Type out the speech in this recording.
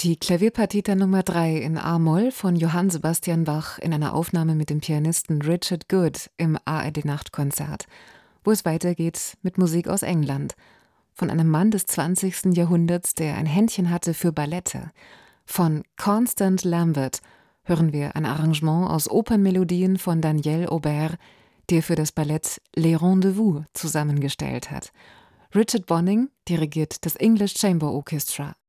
Die Klavierpartita Nummer 3 in a-Moll von Johann Sebastian Bach in einer Aufnahme mit dem Pianisten Richard Good im ARD-Nachtkonzert, wo es weitergeht mit Musik aus England. Von einem Mann des 20. Jahrhunderts, der ein Händchen hatte für Ballette. Von Constant Lambert hören wir ein Arrangement aus Opernmelodien von Daniel Aubert, der für das Ballett Les Rendezvous zusammengestellt hat. Richard Bonynge dirigiert das English Chamber Orchestra.